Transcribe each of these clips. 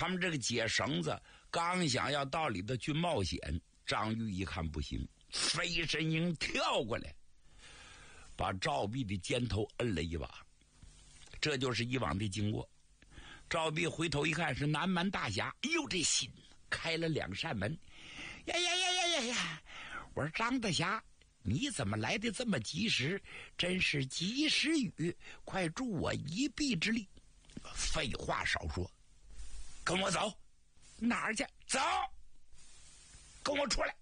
他们这个解绳子刚想要到里头去冒险，张玉一看不行，飞身鹰跳过来，把赵壁的肩头摁了一把。这就是以往的经过。赵壁回头一看是南门大侠，哎呦，这心开了2扇门。呀呀呀呀呀呀！我说张大侠，你怎么来的这么及时？真是及时雨，快助我一臂之力。废话少说，跟我走。哪儿去？走，跟我出来。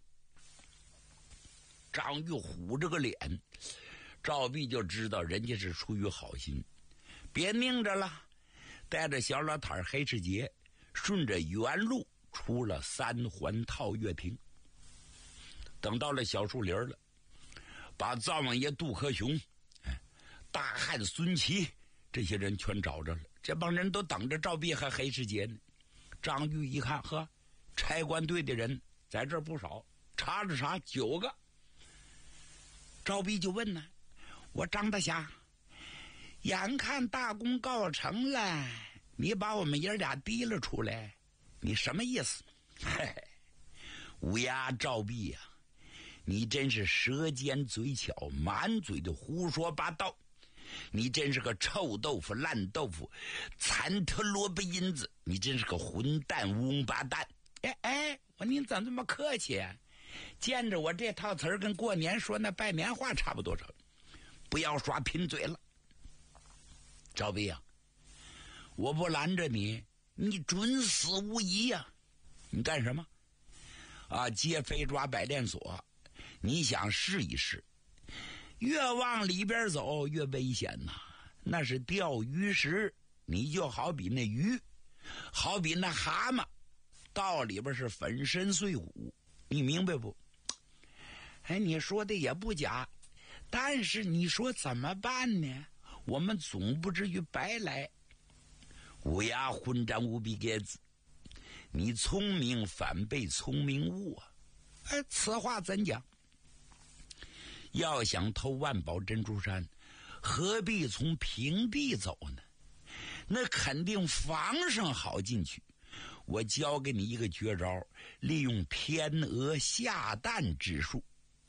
张玉虎着个脸，赵壁就知道人家是出于好心，别拧着了，带着小老太黑世杰顺着原路出了3环套月亭。等到了小树林了，把灶王爷杜克雄、大汉孙琦这些人全找着了。这帮人都等着赵壁和黑世杰呢。张玉一看，呵，差官队的人在这儿不少，查了查9个。赵壁就问呢，我张大侠，眼看大功告成了，你把我们爷俩提了出来，你什么意思？嘿嘿，乌鸦赵壁呀，你真是舌尖嘴巧，满嘴的胡说八道，你真是个臭豆腐烂豆腐，残特萝卜缨子，你真是个混蛋王八蛋。我您怎么这么客气啊？见着我这套词儿跟过年说那拜年话差不多少，不要耍贫嘴了。赵壁啊，我不拦着你，你准死无疑呀！你干什么啊？接飞抓百炼锁，你想试一试？越往里边走越危险呐，那是钓鱼石，你就好比那鱼，好比那蛤蟆，到里边是粉身碎骨，你明白不？你说的也不假，但是你说怎么办呢？我们总不至于白来。乌鸦混战无比鸽子，你聪明反被聪明误啊！此话怎讲？要想偷万宝珍珠山，何必从平地走呢？那肯定防上好进去。我教给你一个绝招，利用天鹅下蛋之术。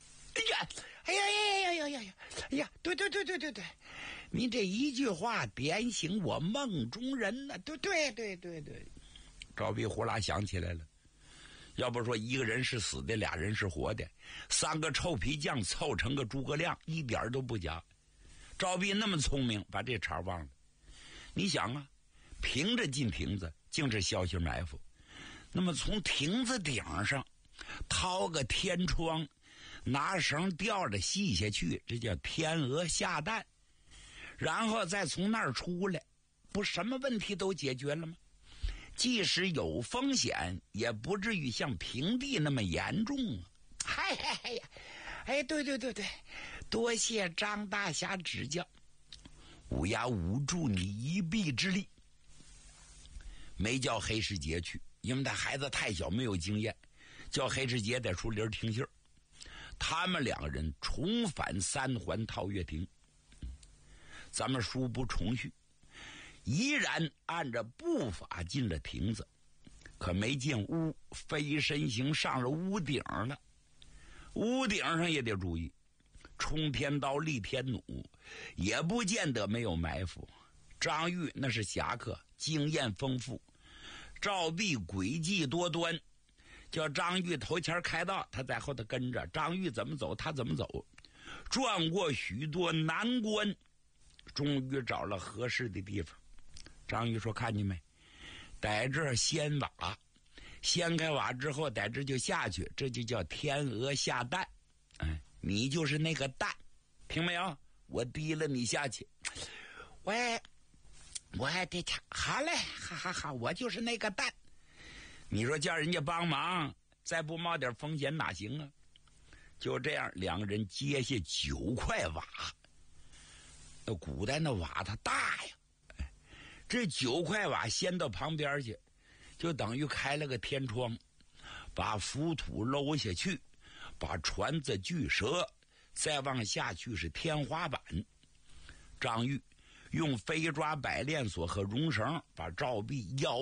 对，你这一句话点醒我梦中人呢。对，赵壁呼啦想起来了。要不说一个人是死的，2人是活的，3个臭皮匠凑成个诸葛亮，一点都不假。赵壁那么聪明，把这茬忘了。你想啊，凭着进亭子竟是小心埋伏，那么从亭子顶上掏个天窗，拿绳吊着系下去，这叫天鹅下蛋，然后再从那儿出来，不什么问题都解决了吗？即使有风险，也不至于像平地那么严重啊！对，多谢张大侠指教。乌鸦捂住你一臂之力，没叫黑世杰去，因为他孩子太小，没有经验，叫黑世杰在树林听信儿。他们2个人重返3环套月亭。咱们书不重叙，依然按着步法进了亭子，可没进屋，飞身行上了屋顶了。屋顶上也得注意，冲天刀立天弩，也不见得没有埋伏。张玉那是侠客，经验丰富，赵壁诡计多端，叫张玉头前开道，他在后头跟着，张玉怎么走他怎么走，转过许多难关，终于找了合适的地方。张玉说，看见没，在这儿掀瓦，掀开瓦之后在这就下去，这就叫天鹅下蛋。你就是那个蛋，听没有？我提了你下去。我得好嘞，哈，我就是那个蛋。你说叫人家帮忙，再不冒点风险哪行啊？就这样，2个人接下9块瓦。那古代那瓦它大呀，这9块瓦掀到旁边去，就等于开了个天窗，把浮土搂下去，把船子锯折，再往下去是天花板。张玉用飞抓百炼锁和绒绳把赵壁腰